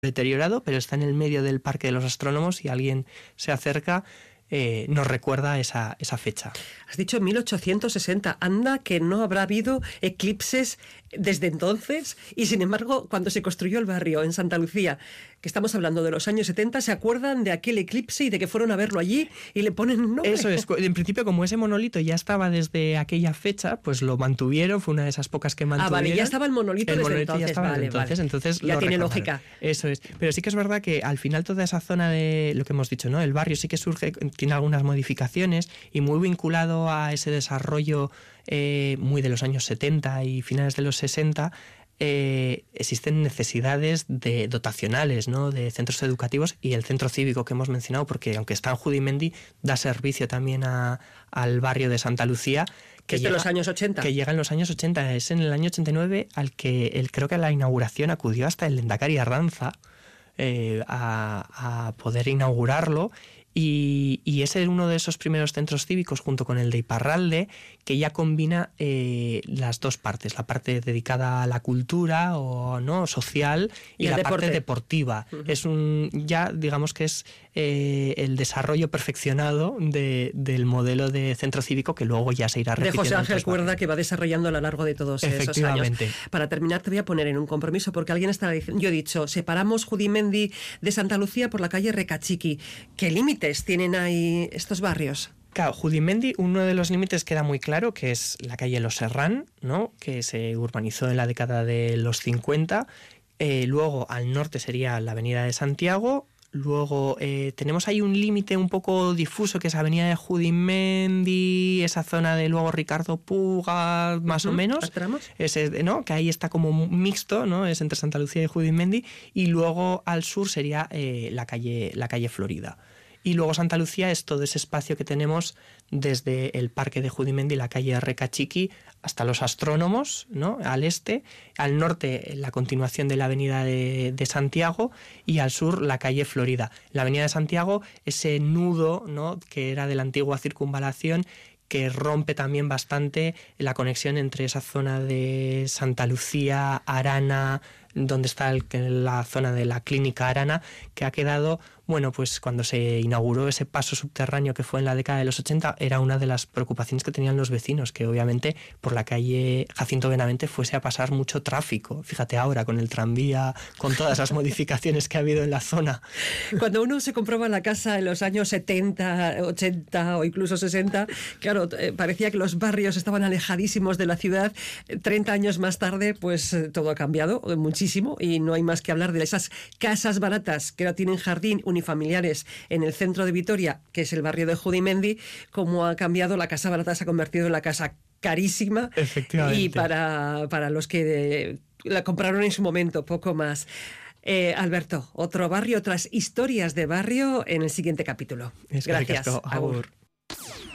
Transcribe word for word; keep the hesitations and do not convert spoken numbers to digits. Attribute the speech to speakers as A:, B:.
A: deteriorado, pero está en el medio del Parque de los Astrónomos y alguien se acerca, eh, nos recuerda esa, esa fecha.
B: Has dicho mil ochocientos sesenta, anda que no habrá habido eclipses desde entonces, y sin embargo, cuando se construyó el barrio en Santa Lucía, que estamos hablando de los años setenta, se acuerdan de aquel eclipse y de que fueron a verlo allí y le ponen un nombre.
A: Eso es, en principio como ese monolito ya estaba desde aquella fecha, pues lo mantuvieron, fue una de esas pocas que mantuvieron.
B: Ah, vale, ya estaba el monolito
A: el
B: desde
A: monolito
B: entonces,
A: ya estaba
B: vale,
A: desde entonces,
B: vale.
A: entonces
B: ya
A: lo
B: tiene
A: recordaron.
B: lógica.
A: Eso es, pero sí que es verdad que al final toda esa zona de lo que hemos dicho, ¿no? El barrio sí que surge, tiene algunas modificaciones y muy vinculado a ese desarrollo eh, muy de los años setenta y finales de los sesenta. Eh, existen necesidades de dotacionales, ¿no? De centros educativos y el centro cívico que hemos mencionado, porque aunque está en Judimendi, da servicio también a, al barrio de Santa Lucía.
B: Que es de los años ochenta.
A: Que llega en los años ochenta. Es en el año ochenta y nueve al que el, creo que a la inauguración acudió hasta el Lehendakari Arranza eh, a, a poder inaugurarlo. Y, y ese es uno de esos primeros centros cívicos, junto con el de Iparralde, que ya combina eh, las dos partes, la parte dedicada a la cultura o no social y, y la deporte. Parte deportiva. Uh-huh. Es un ya digamos que es eh, el desarrollo perfeccionado de, del modelo de centro cívico que luego ya se irá repitiendo.
B: De José Ángel Cuerda, que va desarrollando a lo largo de todos esos años. Para terminar, te voy a poner en un compromiso, porque alguien está diciendo, yo he dicho, separamos Judimendi de Santa Lucía por la calle Recachiqui. ¿Qué límite tienen ahí estos barrios?
A: Claro, Judimendi, uno de los límites queda muy claro, que es la calle Los Serrán, ¿no? Que se urbanizó en la década de los cincuenta. Eh, luego al norte sería la avenida de Santiago. Luego eh, tenemos ahí un límite un poco difuso, que es avenida de Judimendi, esa zona de luego Ricardo Puga, más uh-huh. o menos. Ese, ¿no? Que ahí está como mixto, ¿no? Es entre Santa Lucía y Judimendi. Y luego al sur sería eh, la calle, la calle Florida. Y luego Santa Lucía es todo ese espacio que tenemos desde el Parque de Judimendi, la calle Recachiqui, hasta los Astrónomos, ¿no? Al este, al norte la continuación de la avenida de, de Santiago y al sur la calle Florida. La avenida de Santiago, ese nudo, ¿no? Que era de la antigua circunvalación, que rompe también bastante la conexión entre esa zona de Santa Lucía, Arana, donde está el, la zona de la clínica Arana, que ha quedado, bueno, pues cuando se inauguró ese paso subterráneo que fue en la década de los ochenta, era una de las preocupaciones que tenían los vecinos, que obviamente por la calle Jacinto Benavente fuese a pasar mucho tráfico. Fíjate ahora, con el tranvía, con todas las modificaciones que ha habido en la zona.
B: Cuando uno se compraba la casa en los años setenta, ochenta o incluso sesenta, claro, eh, parecía que los barrios estaban alejadísimos de la ciudad. treinta años más tarde, pues eh, todo ha cambiado muchísimo. Y no hay más que hablar de esas casas baratas que ahora tienen jardín unifamiliares en el centro de Vitoria, que es el barrio de Judimendi, como ha cambiado la casa barata, se ha convertido en la casa carísima.
A: Efectivamente.
B: Y para, para los que de, la compraron en su momento, poco más. Eh, Alberto, otro barrio, otras historias de barrio en el siguiente capítulo.
A: Es
B: Gracias.
A: Agur.